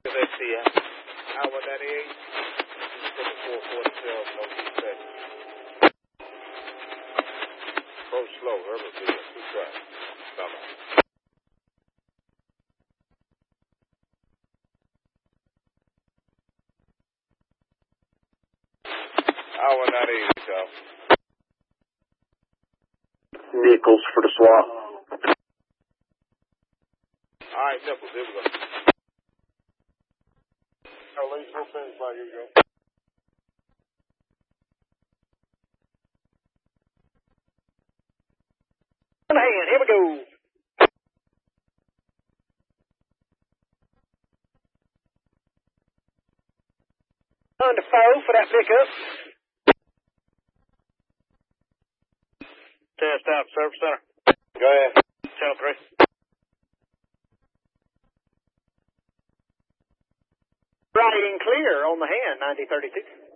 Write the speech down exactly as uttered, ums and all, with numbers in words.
Let's see. Iowa ninety-eight. four forty-seven, no two Approach slow. Herbert, two try. Stop it. Iowa ninety-eight, South. Vehicles for the swap. All right, Nichols, here we go. Our leads will finish by here we go. On hand, here we go. On the foe for that pickup. Ten stop, service center. Go ahead. Channel three. Right and clear on the hand, ninety thirty-two.